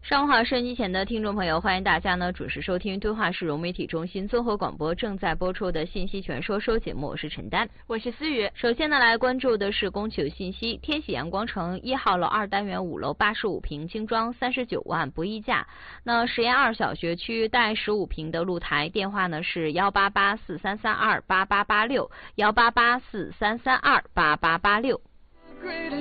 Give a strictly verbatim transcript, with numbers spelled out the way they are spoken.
上午好，收音机前的听众朋友，欢迎大家呢准时收听对话市融媒体中心综合广播正在播出的信息全说说节目，我是陈丹， 我是思雨。 首先呢，来关注的是供求信息，天喜阳光城一号楼二单元五楼八十五平精装三十九万不议价。那实验二小学区带十五平的露台，电话呢是幺八八四三三二八八八六幺八八四三三二八八八六。